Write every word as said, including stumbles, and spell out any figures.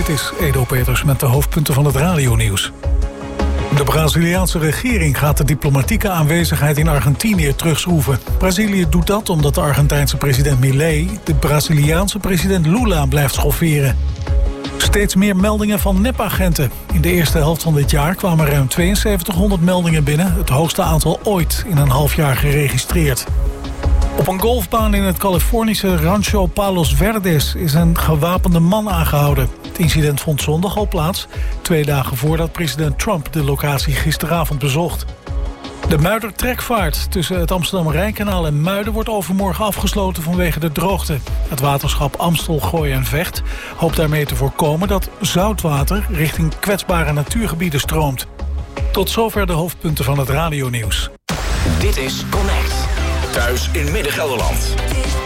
Dit is Edo Peters met de hoofdpunten van het radionieuws. De Braziliaanse regering gaat de diplomatieke aanwezigheid in Argentinië terugschroeven. Brazilië doet dat omdat de Argentijnse president Milei de Braziliaanse president Lula blijft schofferen. Steeds meer meldingen van nepagenten. In de eerste helft van dit jaar kwamen ruim tweeënzeventighonderd meldingen binnen, het hoogste aantal ooit in een half jaar geregistreerd. Op een golfbaan in het Californische Rancho Palos Verdes is een gewapende man aangehouden. Het incident vond zondag al plaats, twee dagen voordat president Trump de locatie gisteravond bezocht. De Muidertrekvaart tussen het Amsterdam-Rijnkanaal en Muiden wordt overmorgen afgesloten vanwege de droogte. Het waterschap Amstel, Gooi en Vecht hoopt daarmee te voorkomen dat zoutwater richting kwetsbare natuurgebieden stroomt. Tot zover de hoofdpunten van het radionieuws. Dit is Connect. Thuis in Midden-Gelderland.